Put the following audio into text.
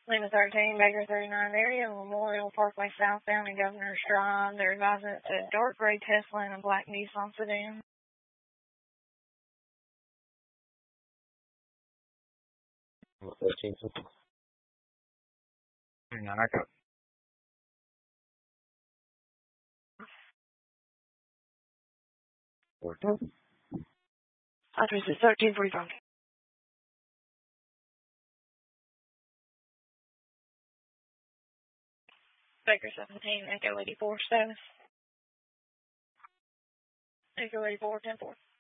Lima 13, Baker 39 area, Memorial Parkway southbound and Governor's Drive. They're advising it's a dark gray Tesla and a black Nissan sedan. Lima 13. 39, I got 14. Address is 1345. Baker 17, Echo 84 status. Echo 84, 10-4.